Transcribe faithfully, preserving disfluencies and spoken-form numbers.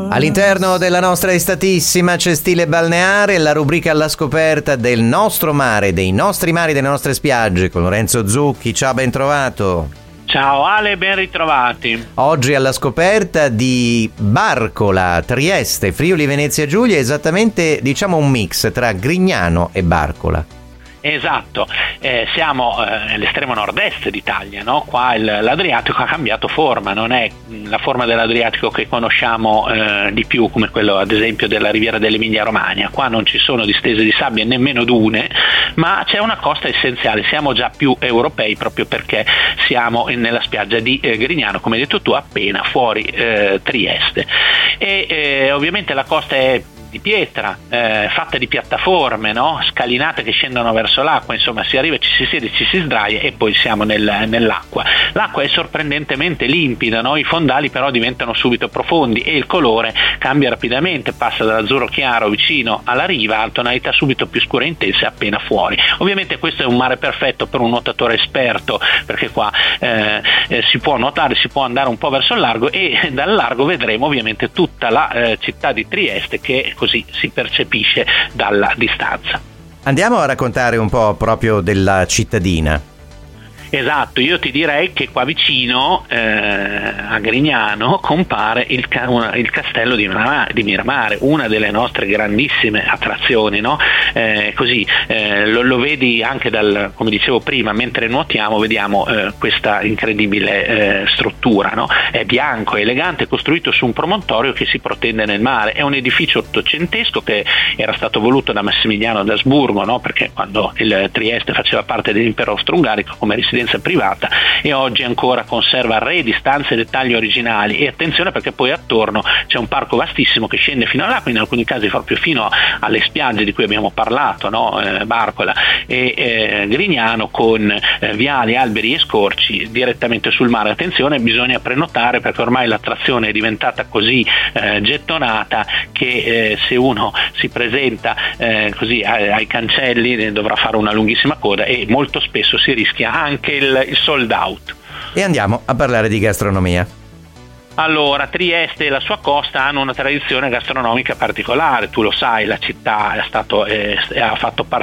All'interno della nostra estatissima Cestile Balneare, la rubrica alla scoperta del nostro mare, dei nostri mari, delle nostre spiagge, con Lorenzo Zucchi. Ciao, ben trovato. Ciao Ale, ben ritrovati. Oggi alla scoperta di Barcola, Trieste, Friuli Venezia Giulia, esattamente diciamo un mix tra Grignano e Barcola. Esatto, eh, siamo eh, all'estremo nord-est d'Italia, no? Qua il, l'Adriatico ha cambiato forma, non è la forma dell'Adriatico che conosciamo eh, di più, come quello ad esempio della riviera dell'Emilia Romagna. Qua non ci sono distese di sabbia, nemmeno dune, ma c'è una costa essenziale, siamo già più europei proprio perché siamo nella spiaggia di eh, Grignano, come hai detto tu, appena fuori eh, Trieste. E eh, ovviamente la costa è di pietra, eh, fatta di piattaforme, no? Scalinate che scendono verso l'acqua, insomma si arriva, ci si siede, ci si sdraia e poi siamo nel, nell'acqua. L'acqua è sorprendentemente limpida, no? I fondali però diventano subito profondi e il colore cambia rapidamente, passa dall'azzurro chiaro vicino alla riva a tonalità subito più scura e intense appena fuori. Ovviamente questo è un mare perfetto per un nuotatore esperto, perché qua eh, eh, si può nuotare, si può andare un po' verso il largo e dal largo vedremo ovviamente tutta la eh, città di Trieste, che così si percepisce dalla distanza. Andiamo a raccontare un po' proprio della cittadina. Esatto, io ti direi che qua vicino eh, a Grignano compare il, ca- il castello di Miramare, di Miramare, una delle nostre grandissime attrazioni, no? Eh, così eh, lo, lo vedi anche dal, come dicevo prima, mentre nuotiamo vediamo eh, questa incredibile eh, struttura, no? È bianco, è elegante, costruito su un promontorio che si protende nel mare, è un edificio ottocentesco che era stato voluto da Massimiliano d'Asburgo, no? Perché quando il Trieste faceva parte dell'impero austro-ungarico come residenza privata, e oggi ancora conserva arredi, stanze e dettagli originali. E attenzione, perché poi attorno c'è un parco vastissimo che scende fino all'acqua, in alcuni casi proprio fino alle spiagge di cui abbiamo parlato, no? eh, Barcola e eh, Grignano, con eh, viali, alberi e scorci direttamente sul mare. Attenzione, bisogna prenotare perché ormai l'attrazione è diventata così eh, gettonata che eh, se uno si presenta eh, così ai, ai cancelli dovrà fare una lunghissima coda e molto spesso si rischia anche il, il sold out. E andiamo a parlare di gastronomia. Allora, Trieste e la sua costa hanno una tradizione gastronomica particolare, tu lo sai, la città è stato, eh, ha fatto